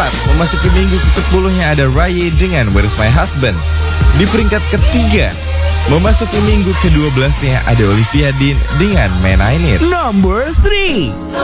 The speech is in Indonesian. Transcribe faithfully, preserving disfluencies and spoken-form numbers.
keempat, memasuki minggu kesepuluhnya ada Raya dengan Where's My Husband. Di peringkat ketiga, memasuki minggu kedua belasnya ada Olivia Dean dengan Man I Need. Number three.